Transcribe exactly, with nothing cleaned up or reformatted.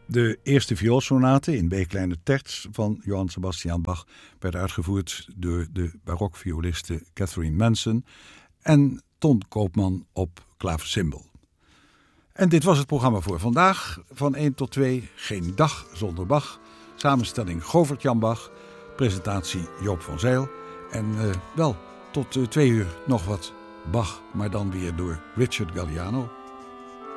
De eerste vioolsonate in B-kleine terts van Johann Sebastian Bach werd uitgevoerd door de barokvioliste Catherine Manson en Ton Koopman op klaversymbal. En dit was het programma voor vandaag. Van één tot twee, geen dag zonder Bach. Samenstelling Govert-Jan Bach. Presentatie Joop van Zijl. En uh, wel, tot uh, twee uur nog wat Bach, maar dan weer door Richard Galliano.